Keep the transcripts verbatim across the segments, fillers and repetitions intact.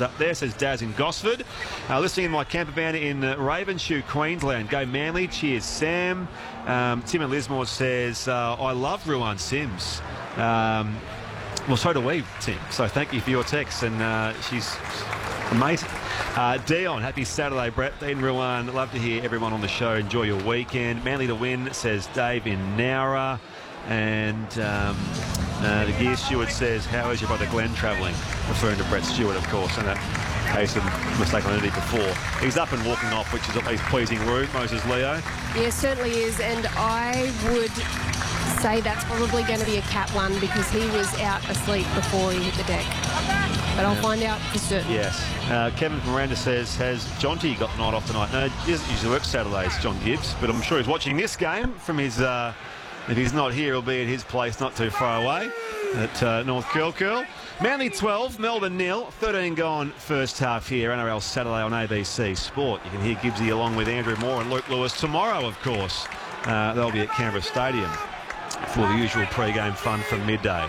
Thumbs up there, says Daz in Gosford. Uh, listening in my camper van in uh, Ravenshoe, Queensland. Go Manly. Cheers, Sam. Um, Tim and Lismore says, uh, I love Ruan Sims. Um, well, so do we, Tim. So thank you for your text. And uh, she's amazing. Uh, Dion, happy Saturday, Brett. Dean Ruan, love to hear everyone on the show. Enjoy your weekend. Manly to win, says Dave in Nowra. And um, uh, the gear steward says, how is your brother Glenn travelling? Referring to Brett Stewart, of course, in that case of mistake on identity before. He's up and walking off, which is at least pleasing route, Moses Leo. Yeah, certainly is. And I would say that's probably going to be a cat one because he was out asleep before he hit the deck. But I'll yeah. find out for certain. Yes. Uh, Kevin from Miranda says, has Jonty got the night off tonight? No, he doesn't usually work Saturdays, John Gibbs, but I'm sure he's watching this game from his... Uh, If he's not here, he'll be at his place not too far away at uh, North Curl Curl. Manly twelve, Melbourne nil. thirteen gone first half here. N R L Saturday on A B C Sport. You can hear Gibbsy along with Andrew Moore and Luke Lewis tomorrow, of course. Uh, they'll be at Canberra Stadium for the usual pre-game fun from midday.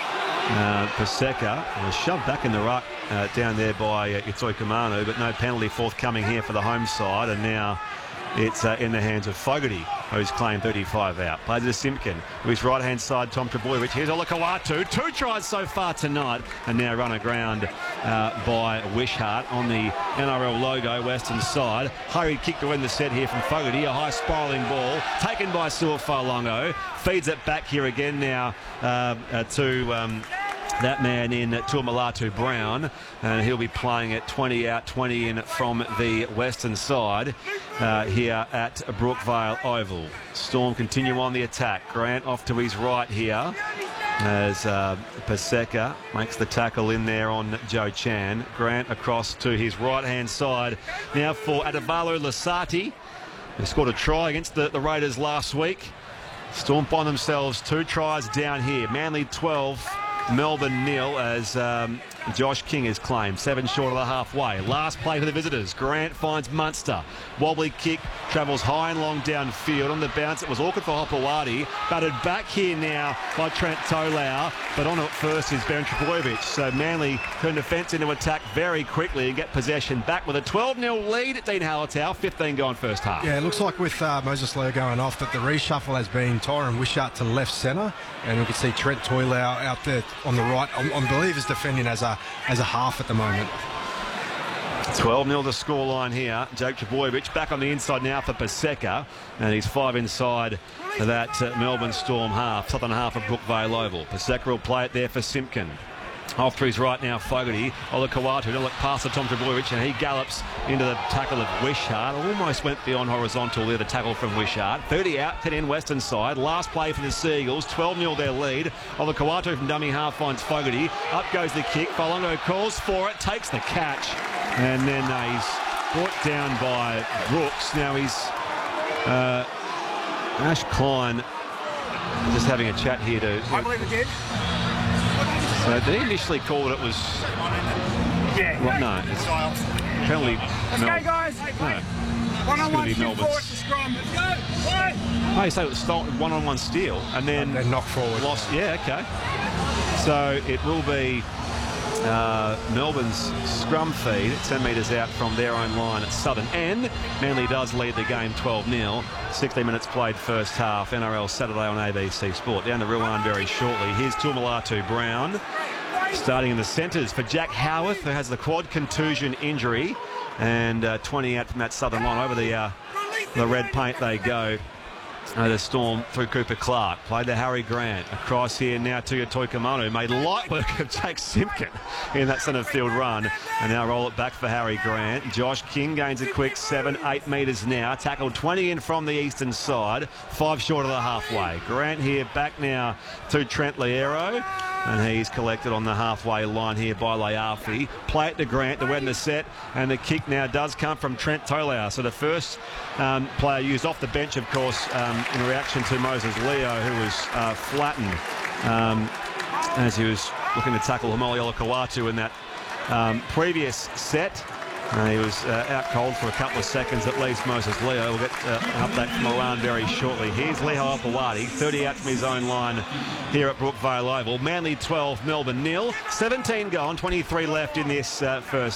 Uh, Paseka was shoved back in the ruck uh, down there by uh, Itoi Kamanu, but no penalty forthcoming here for the home side. And now it's uh, in the hands of Fogarty, who's claimed thirty-five out. Plays it to Simpkin. To his right-hand side, Tom Trbojevic. Here's Olakau'atu. Two tries so far tonight, and now run aground uh, by Wishart on the N R L logo, western side. Hurried kick to win the set here from Fogarty. A high spiralling ball taken by Suafolongo. Feeds it back here again now uh, uh, to... Um, that man in Tuamulatu Brown, and he'll be playing at twenty out, twenty in from the western side uh, here at Brookvale Oval. Storm continue on the attack. Grant off to his right here as uh, Paseka makes the tackle in there on Joe Chan. Grant across to his right-hand side now for Adavalu Lasati, who scored a try against the, the Raiders last week. Storm find themselves two tries down here. Manly twelve, Melbourne nil, as um, Josh King is claimed. Seven short of the halfway. Last play for the visitors. Grant finds Munster. Wobbly kick, travels high and long downfield. On the bounce, it was awkward for Hopewadi. Batted back here now by Trent Tolau. But on it first is Beran Trbojevic. So Manly turn defence into attack very quickly and get possession back with a twelve nil lead at Dean Hallertau. fifteen gone first half. Yeah, it looks like with uh, Moses Leo going off that the reshuffle has been Tyron Wishart to left centre. And we can see Trent Tolau out there on the right. I, I believe is defending as a as a half at the moment. twelve nil the scoreline here. Jake Trbojevic back on the inside now for Paseka, and he's five inside that uh, Melbourne Storm half, southern half of Brookvale Oval. Paseka will play it there for Simpkin. Off to his right now, Fogarty. Olakau'atu, don't look past the Tom Trbojevic, and he gallops into the tackle of Wishart. Almost went beyond horizontal there, the tackle from Wishart. thirty out, ten in western side. Last play for the Seagulls, twelve nil their lead. Olakau'atu from dummy half finds Fogarty. Up goes the kick. Folongo calls for it, takes the catch, and then uh, he's brought down by Brooks. Now he's uh, Ash Klein just having a chat here to... I believe it did. So they initially called it was... Yeah. Well, no, it's penalty. Let's Mel- go, guys. No. One on one, be two Melbourne's. forward to scrum. Let's go. One. Oh, you say it was stolen, one-on-one steal, and then... And then knock forward. Lost, yeah, okay. So it will be uh, Melbourne's scrum feed, ten metres out from their own line at Southern. And Manly does lead the game twelve nil. sixteen minutes played first half. N R L Saturday on A B C Sport. Down to Ruan very shortly. Here's Tuamulatu Brown. Starting in the centres for Jack Howarth, who has the quad contusion injury. And uh, twenty out from that Southern line. Over the, uh, the red paint they go. Uh, the Storm through Cooper Clark. Played to Harry Grant. Across here now to Itoi Kamanu. Made light work of Jake Simpkin in that centre field run. And now roll it back for Harry Grant. Josh King gains a quick seven, eight metres now. Tackled twenty in from the eastern side. Five short of the halfway. Grant here back now to Trent Liero. And he's collected on the halfway line here by Leafi. Play it to Grant to win the set. And the kick now does come from Trent Tolau. So the first um, player used off the bench, of course, um, in reaction to Moses Leo, who was uh, flattened um, as he was looking to tackle Haumole Olakau'atu in that um, previous set. Uh, he was uh, out cold for a couple of seconds at least, Moses Leo. We'll get uh, an update from Iran very shortly. Here's Leho Hopewadi, thirty out from his own line here at Brookvale Oval. Manly twelve, Melbourne nil. seventeen gone, twenty-three left in this uh, first